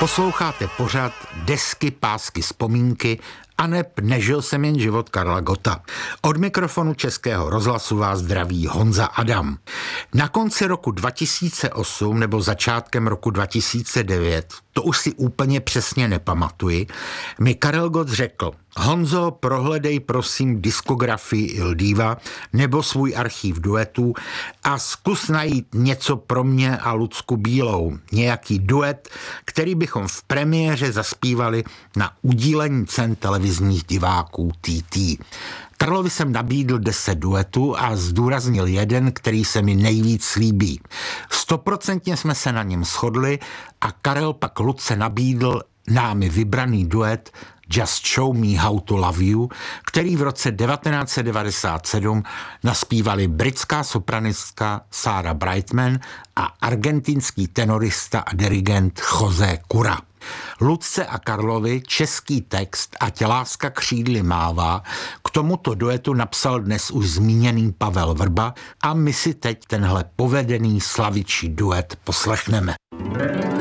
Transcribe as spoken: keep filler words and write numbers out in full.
Posloucháte pořad Desky, pásky, vzpomínky aneb Nežil jsem jen život Karla Gotta. Od mikrofonu Českého rozhlasu vás zdraví Honza Adam. Na konci roku dva tisíce osm nebo začátkem roku dva tisíce devět, to už si úplně přesně nepamatuji, mi Karel Gott řekl: Honzo, prohledej prosím diskografii Il Diva nebo svůj archív duetů a zkus najít něco pro mě a Lucku Bílou. Nějaký duet, který bychom v premiéře zaspívali na udílení cen televizních diváků T T. Karlovi jsem nabídl deset duetů a zdůraznil jeden, který se mi nejvíc líbí. Stoprocentně jsme se na něm shodli a Karel pak Lucce nabídl námi vybraný duet Just Show Me How to Love You, který v roce devatenáct set devadesát sedm naspívali britská sopranistka Sarah Brightman a argentinský tenorista a dirigent José Cura. Lucce a Karlovi český text Ať láska křídly mává k tomuto duetu napsal dnes už zmíněný Pavel Vrba a my si teď tenhle povedený slavičí duet poslechneme.